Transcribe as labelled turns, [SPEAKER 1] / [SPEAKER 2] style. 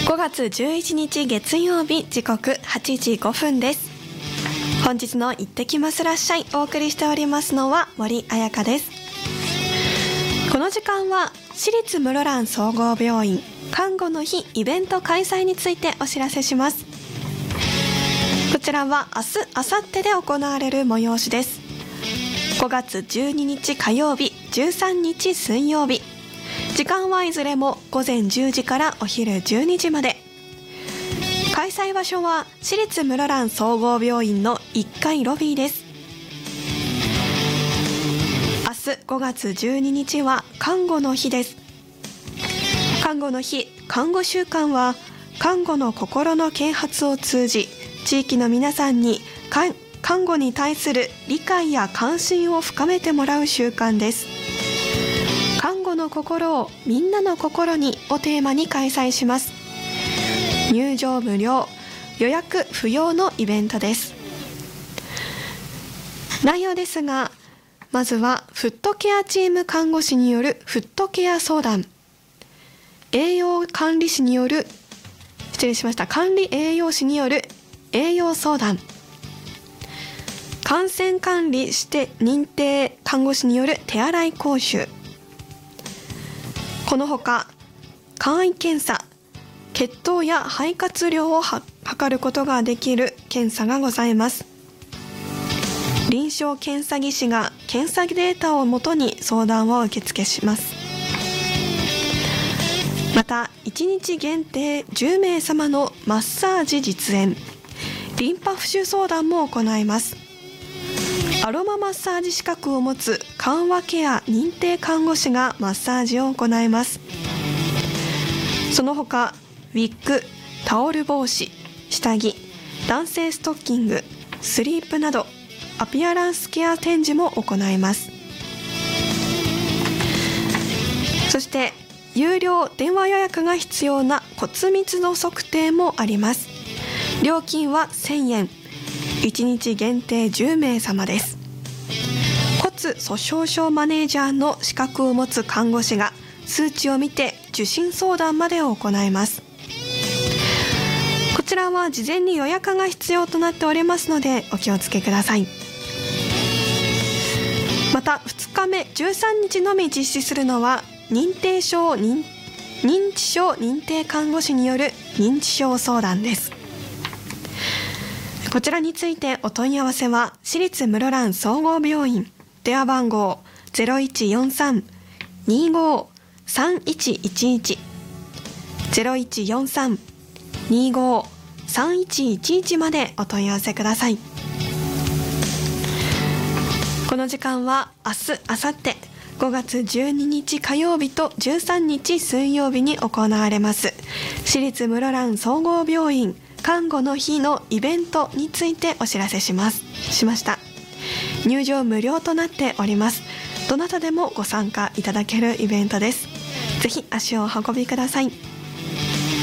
[SPEAKER 1] 5月11日月曜日、時刻8時5分です。本日の行ってきますらっしゃい、お送りしておりますのは森彩香です。この時間は私立室蘭総合病院看護の日イベント開催についてお知らせします。こちらは明日明後日で行われる催しです。5月12日火曜日、13日水曜日、時間はいずれも午前10時からお昼12時まで。開催場所は私立室蘭総合病院の1階ロビーです。明日5月12日は看護の日です。看護の日、看護週間は看護の心の啓発を通じ、地域の皆さんに看護に対する理解や関心を深めてもらう習慣です。看護の心をみんなの心にをテーマに開催します。入場無料、予約不要のイベントです。内容ですが、まずはフットケアチーム看護師によるフットケア相談、栄養管理士による管理栄養士による栄養相談、感染管理して認定看護師による手洗い講習、このほか簡易検査、血糖や肺活量を測ることができる検査がございます。臨床検査技師が検査データをもとに相談を受付します。また1日限定10名様のマッサージ実演、リンパ浮腫相談も行います。アロママッサージ資格を持つ緩和ケア認定看護師がマッサージを行います。その他ウィッグ、タオル帽子、下着、男性ストッキング、スリープなどアピアランスケア展示も行います。そして有料電話予約が必要な骨密度測定もあります。料金は1000円、1日限定10名様です。骨粗鬆症マネージャーの資格を持つ看護師が数値を見て受診相談までを行います。こちらは事前に予約が必要となっておりますのでお気をつけください。また2日目13日のみ実施するのは認知症認定看護師による認知症相談です。こちらについてお問い合わせは私立室蘭総合病院、電話番号 0143-25-3111 0143-25-3111までお問い合わせください。この時間は明日、明後日5月12日火曜日と13日水曜日に行われます私立室蘭総合病院看護の日のイベントについてお知らせしました。入場無料となっております。どなたでもご参加いただけるイベントです。ぜひ足をお運びください。